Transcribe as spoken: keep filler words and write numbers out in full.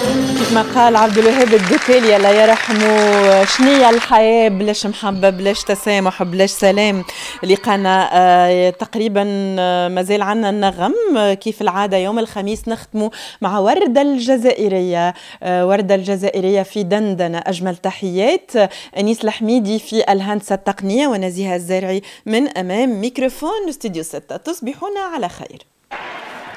كيف ما قال عبد الوهاب الدكالي الله يرحمه، شنية الحياة بلاش محبة بلاش تسامح بلاش سلام. لقانا آه تقريبا آه مازال عنا النغم آه كيف العادة يوم الخميس نختموا مع وردة الجزائرية. آه وردة الجزائرية في دندنة. أجمل تحيات آه أنيس الحميدي في الهندسة التقنية ونزيهة الزارعي من أمام ميكروفون استوديو ستة. تصبحون على خير.